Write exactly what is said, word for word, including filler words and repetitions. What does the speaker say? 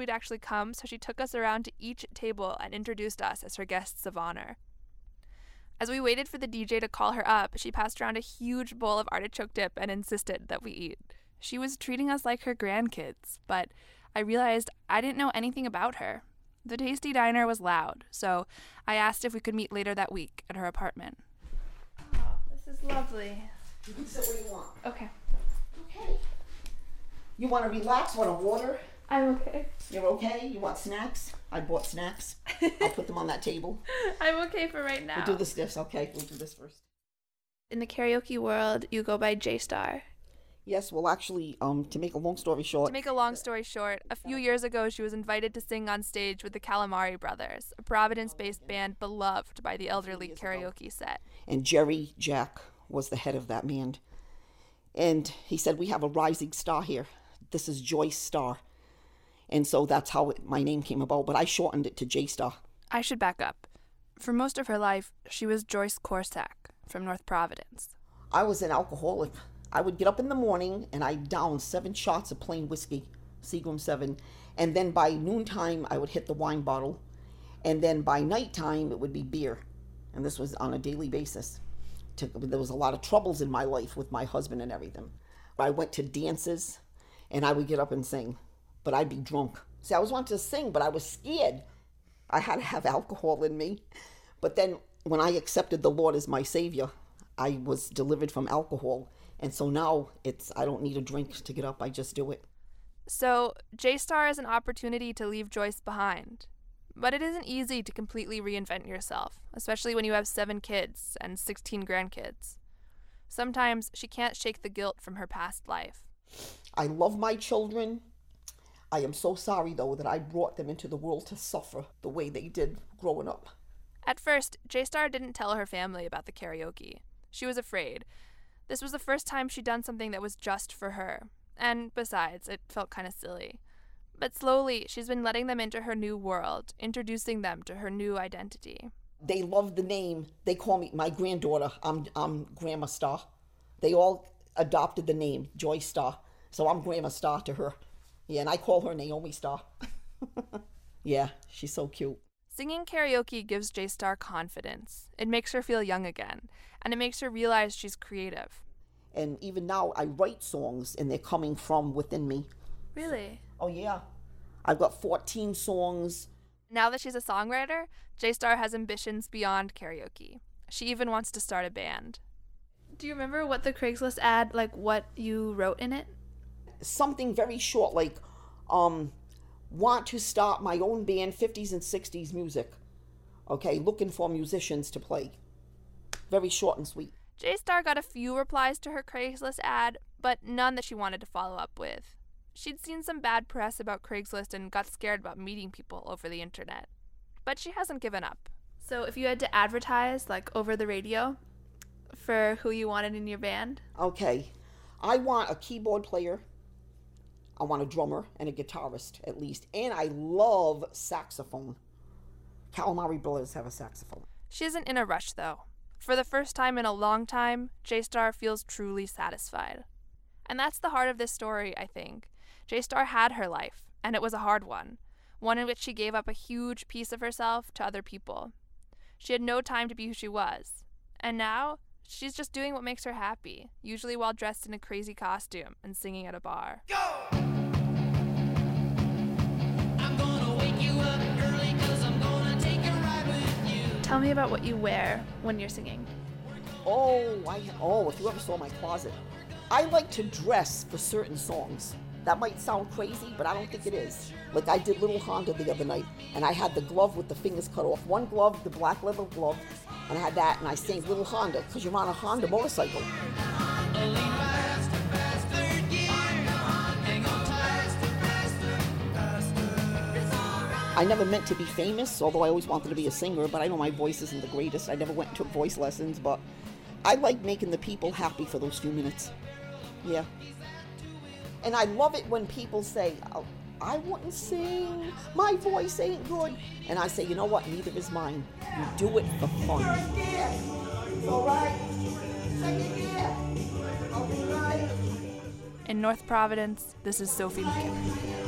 we'd actually come, so she took us around to each table and introduced us as her guests of honor. As we waited for the D J to call her up, she passed around a huge bowl of artichoke dip and insisted that we eat. She was treating us like her grandkids, but I realized I didn't know anything about her. The Tasty Diner was loud, so I asked if we could meet later that week at her apartment. Oh, this is lovely. You can sit where you want. Okay. Okay. You want to relax? Want a water? I'm okay. You're okay? You want snacks? I bought snacks. I'll put them on that table. I'm okay for right now. We'll do this, this. Okay, we'll do this first. In the karaoke world, you go by J-Star. Yes, well, actually, um, to make a long story short... To make a long story short, a few years ago, she was invited to sing on stage with the Calamari Brothers, a Providence-based band beloved by the elderly karaoke set. And Jerry Jack was the head of that band. And he said, we have a rising star here. This is Joyce Star. And so that's how it, my name came about, but I shortened it to J-Star. I should back up. For most of her life, she was Joyce Corsack from North Providence. I was an alcoholic. I would get up in the morning and I'd down seven shots of plain whiskey, Seagram seven. And then by noontime, I would hit the wine bottle. And then by nighttime, it would be beer. And this was on a daily basis. There was a lot of troubles in my life with my husband and everything. I went to dances and I would get up and sing, but I'd be drunk. See, I always wanted to sing, but I was scared. I had to have alcohol in me. But then when I accepted the Lord as my Savior, I was delivered from alcohol. And so now it's, I don't need a drink to get up, I just do it. So J-Star is an opportunity to leave Joyce behind. But it isn't easy to completely reinvent yourself, especially when you have seven kids and sixteen grandkids. Sometimes she can't shake the guilt from her past life. I love my children. I am so sorry, though, that I brought them into the world to suffer the way they did growing up. At first, J-Star didn't tell her family about the karaoke. She was afraid. This was the first time she'd done something that was just for her. And besides, it felt kind of silly. But slowly, she's been letting them into her new world, introducing them to her new identity. They love the name. They call me my granddaughter. I'm, I'm Grandma Star. They all adopted the name, Joyce Star. So I'm Grandma Star to her. Yeah, and I call her Naomi Star. Yeah, she's so cute. Singing karaoke gives J-Star confidence. It makes her feel young again, and it makes her realize she's creative. And even now, I write songs, and they're coming from within me. Really? Oh, yeah. I've got fourteen songs. Now that she's a songwriter, J-Star has ambitions beyond karaoke. She even wants to start a band. Do you remember what the Craigslist ad, like what you wrote in it? Something very short, like, um, want to start my own band, fifties and sixties music. Okay, looking for musicians to play. Very short and sweet. J-Star got a few replies to her Craigslist ad, but none that she wanted to follow up with. She'd seen some bad press about Craigslist and got scared about meeting people over the internet. But she hasn't given up. So if you had to advertise, like over the radio, for who you wanted in your band? Okay, I want a keyboard player. I want a drummer and a guitarist, at least. And I love saxophone. Calamari Brothers have a saxophone. She isn't in a rush, though. For the first time in a long time, J-Star feels truly satisfied. And that's the heart of this story, I think. J-Star had her life, and it was a hard one. One in which she gave up a huge piece of herself to other people. She had no time to be who she was. And now, she's just doing what makes her happy, usually while dressed in a crazy costume and singing at a bar. Go! I'm gonna wake you up early 'cause I'm gonna take a ride with you. Tell me about what you wear when you're singing. Oh, I, oh, if you ever saw my closet. I like to dress for certain songs. That might sound crazy, but I don't think it is. Like I did Little Honda the other night, and I had the glove with the fingers cut off. One glove, the black leather glove, and I had that, and I sang Little Honda, because you're on a Honda motorcycle. I never meant to be famous, although I always wanted to be a singer, but I know my voice isn't the greatest. I never went and took voice lessons, but I like making the people happy for those few minutes. Yeah. And I love it when people say, oh, I wouldn't sing, my voice ain't good. And I say, you know what, neither is mine. You do it for fun. First gear. All right. Second gear. I'll be right. In North Providence, this is Sophie McKibben.